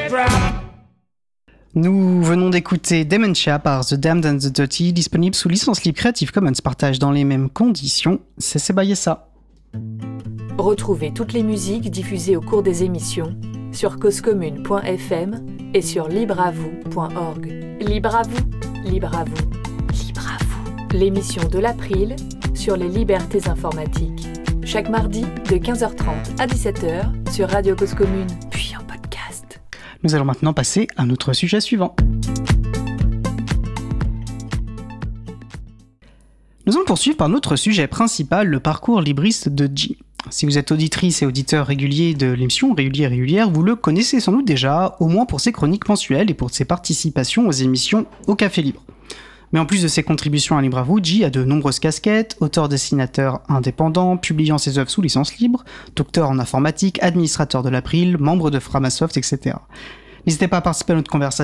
Nous venons d'écouter Dementia par The Damned and the Dirty, disponible sous licence libre Creative Commons, partage dans les mêmes conditions. C'est Sebayessa. Retrouvez toutes les musiques diffusées au cours des émissions sur causecommune.fm et sur libreavou.org. Libre à vous, libre à vous, libre à vous. L'émission de l'April sur les libertés informatiques. Chaque mardi de 15h30 à 17h sur Radio Cause Commune, puis en podcast. Nous allons maintenant passer à notre sujet suivant. Nous allons poursuivre par notre sujet principal, le parcours libriste de J. Si vous êtes auditrice et auditeur régulier de l'émission, régulière, vous le connaissez sans doute déjà, au moins pour ses chroniques mensuelles et pour ses participations aux émissions au Café Libre. Mais en plus de ses contributions à Libre à vous, J a de nombreuses casquettes, auteur-dessinateur indépendant, publiant ses œuvres sous licence libre, docteur en informatique, administrateur de l'April, membre de Framasoft, etc. N'hésitez pas à participer à notre conversation